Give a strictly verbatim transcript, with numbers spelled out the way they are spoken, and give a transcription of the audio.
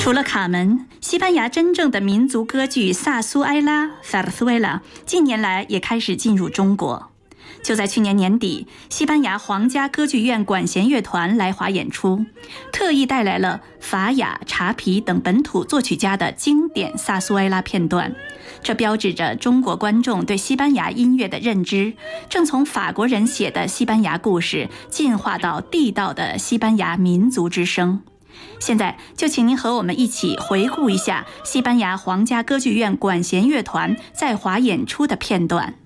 除了卡门，西班牙真正的民族歌剧萨苏埃拉 （Zarzuela） 近年来也开始进入中国。就在去年年底，西班牙皇家歌剧院管弦乐团来华演出，特意带来了法雅、查皮等本土作曲家的经典萨苏埃拉片段。这标志着中国观众对西班牙音乐的认知正从法国人写的西班牙故事进化到地道的西班牙民族之声。现在就请您和我们一起回顾一下西班牙皇家歌剧院管弦乐团在华演出的片段。